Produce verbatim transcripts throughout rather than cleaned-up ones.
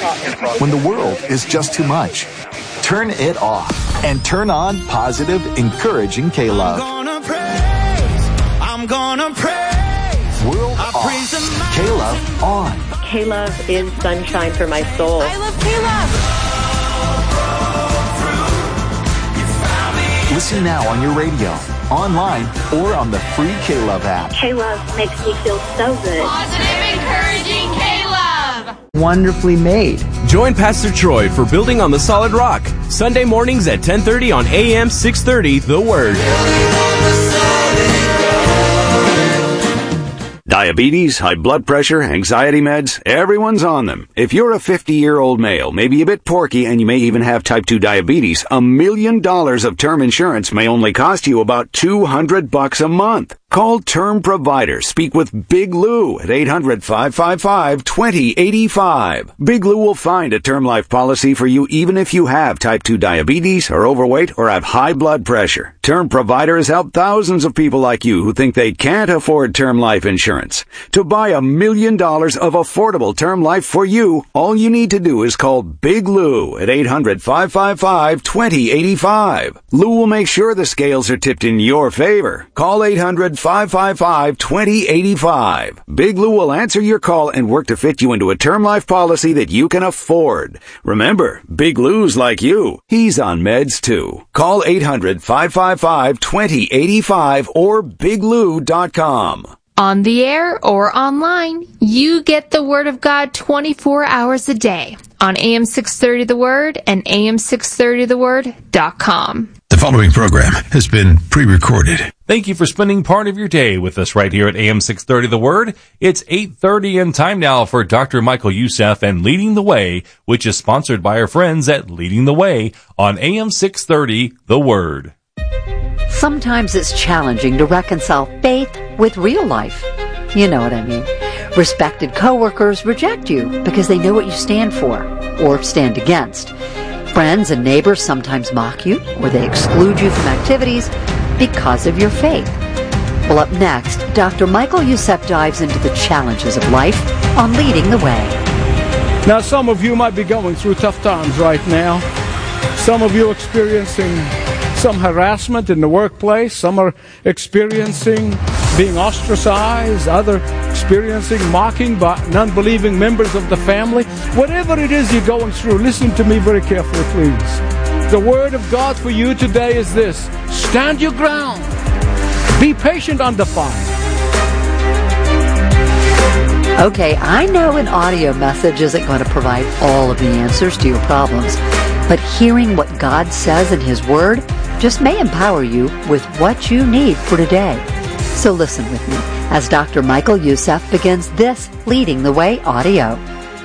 When the world is just too much, turn it off and turn on positive, encouraging K-Love. I'm gonna praise, I'm gonna praise. World I off, praise K-Love on. K-Love is sunshine for my soul. I love K-Love. Listen now on your radio, online, or on the free K-Love app. K-Love makes me feel so good. Positive, encouraging K-Love. Wonderfully made. Join Pastor Troy for Building on the Solid Rock, Sunday mornings at ten thirty on A M six thirty, The Word. Diabetes, high blood pressure, anxiety meds, everyone's on them. If you're a fifty-year-old male, maybe a bit porky, and you may even have type two diabetes, a million dollars of term insurance may only cost you about two hundred bucks a month. Call Term Provider. Speak with Big Lou at eight hundred, five five five, two zero eight five. Big Lou will find a term life policy for you even if you have type two diabetes, are overweight, or have high blood pressure. Term Provider has helped thousands of people like you who think they can't afford term life insurance. To buy a million dollars of affordable term life for you, all you need to do is call Big Lou at eight hundred, five five five, two zero eight five. Lou will make sure the scales are tipped in your favor. Call eight hundred, five five five, two zero eight five. Big Lou will answer your call and work to fit you into a term life policy that you can afford. Remember, Big Lou's like you. He's on meds too. Call eight hundred, five five five, two zero eight five or big lou dot com. On the air or online, you get the Word of God twenty-four hours a day on A M six thirty The Word and A M six thirty the word dot com. The following program has been pre-recorded. Thank you for spending part of your day with us right here at A M six thirty The Word. It's eight thirty and time now for Doctor Michael Youssef and Leading the Way, which is sponsored by our friends at Leading the Way on A M six thirty The Word. Sometimes it's challenging to reconcile faith with real life. You know what I mean. Respected coworkers reject you because they know what you stand for or stand against. Friends and neighbors sometimes mock you or they exclude you from activities because of your faith. Well, up next, Doctor Michael Youssef dives into the challenges of life on Leading the Way. Now, some of you might be going through tough times right now. Some of you experiencing some harassment in the workplace. Some are experiencing being ostracized. Others experiencing mocking by non-believing members of the family. Whatever it is you're going through, listen to me very carefully, please. The word of God for you today is this: stand your ground. Be patient under fire. Okay, I know an audio message isn't going to provide all of the answers to your problems, but hearing what God says in His Word just may empower you with what you need for today. So listen with me as Doctor Michael Youssef begins this Leading the Way audio.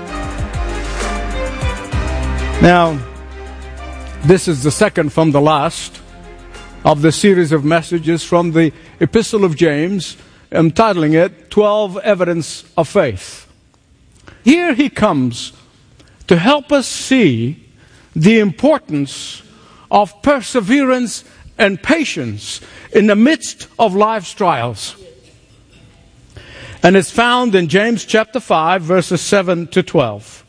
Now, this is the second from the last of the series of messages from the Epistle of James. I'm titling it, twelve Evidence of Faith. Here he comes to help us see the importance of perseverance and patience in the midst of life's trials. And it's found in James chapter five, verses seven to twelve.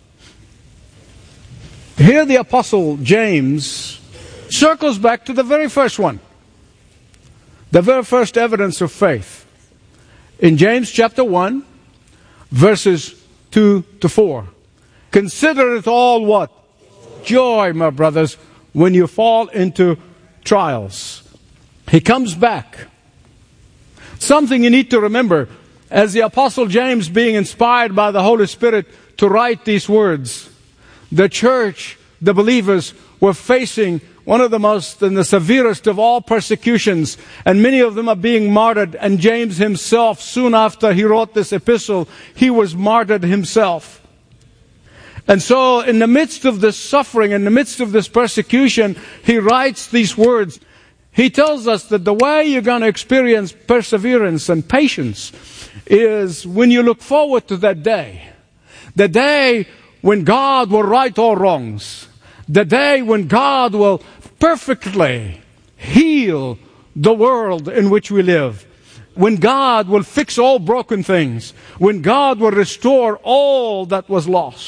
Here the Apostle James circles back to the very first one. The very first evidence of faith. In James chapter one, verses two to four. Consider it all what? Joy, my brothers, when you fall into trials. He comes back. Something you need to remember, as the Apostle James being inspired by the Holy Spirit to write these words, the church, the believers, were facing one of the most and the severest of all persecutions, and many of them are being martyred. And James himself, soon after he wrote this epistle, he was martyred himself. And so in the midst of this suffering, in the midst of this persecution, he writes these words. He tells us that the way you're going to experience perseverance and patience is when you look forward to that day. The day when God will right all wrongs. The day when God will perfectly heal the world in which we live. When God will fix all broken things. When God will restore all that was lost.